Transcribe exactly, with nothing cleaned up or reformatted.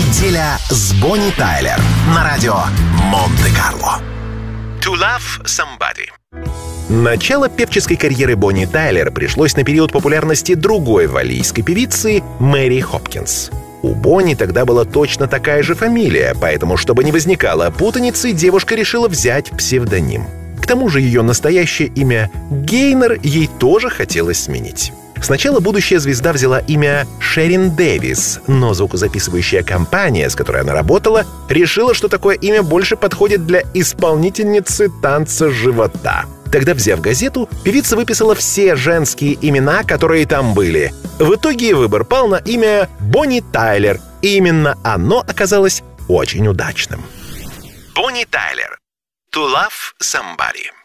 Неделя с Бонни Тайлер на радио Монте-Карло. To Love Somebody. Начало певческой карьеры Бонни Тайлер пришлось на период популярности другой валлийской певицы Мэри Хопкинс. У Бонни тогда была точно такая же фамилия, поэтому, чтобы не возникало путаницы, девушка решила взять псевдоним. К тому же ее настоящее имя Гейнер ей тоже хотелось сменить. Сначала будущая звезда взяла имя Шерин Дэвис, но звукозаписывающая компания, с которой она работала, решила, что такое имя больше подходит для исполнительницы танца живота. Тогда, взяв газету, певица выписала все женские имена, которые там были. В итоге выбор пал на имя Бонни Тайлер, и именно оно оказалось очень удачным. Бонни Тайлер. To Love Somebody.